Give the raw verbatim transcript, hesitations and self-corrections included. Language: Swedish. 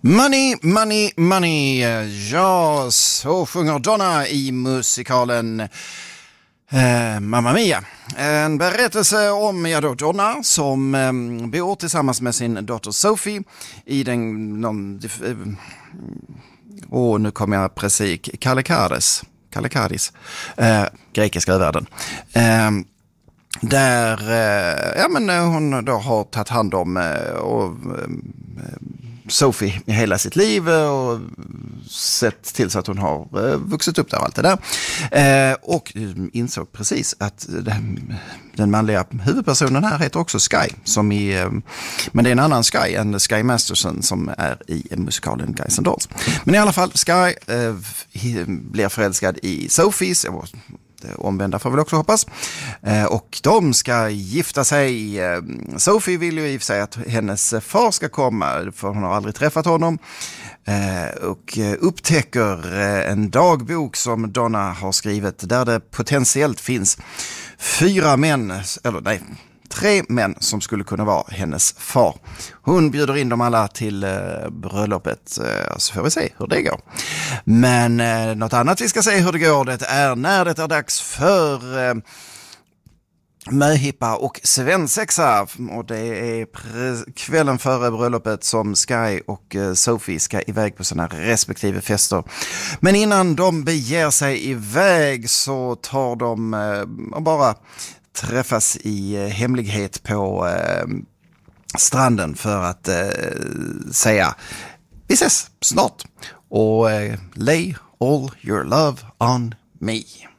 Money, money, money. Ja, så sjunger Donna i musikalen eh, Mamma Mia. En berättelse om ja då, Donna som eh, bor tillsammans med sin dotter Sophie i den... Någon, eh, åh, nu kommer jag precis... Kalikaris. Kalikaris. Eh, grekiska övervärlden. Eh, där eh, ja, men, eh, hon då har tagit hand om eh, och... Eh, Sophie i hela sitt liv och sett till så att hon har eh, vuxit upp där och allt det där. Eh, och insåg precis att den, den manliga huvudpersonen här heter också Sky. Som i, eh, men det är en annan Sky än Sky Masterson som är i musikalen Guys and Dolls. Men i alla fall, Sky eh, blir förälskad i Sophies, omvända får vi också hoppas. Eh, och de ska gifta sig. Eh, Sophie vill ju i och för sig att hennes far ska komma, för hon har aldrig träffat honom. Eh, och upptäcker eh, en dagbok som Donna har skrivit där det potentiellt finns fyra män, eller nej, tre män som skulle kunna vara hennes far. Hon bjuder in dem alla till eh, bröllopet, eh, så får vi se hur det går. Men eh, något annat vi ska se hur det går, det är när det är dags för eh, möhippa och svensexa. Och det är pre- kvällen före bröllopet som Sky och eh, Sophie ska iväg på sina respektive fester. Men innan de beger sig iväg så tar de eh, bara träffas i hemlighet på eh, stranden för att eh, säga vi ses snart och eh, lay all your love on me.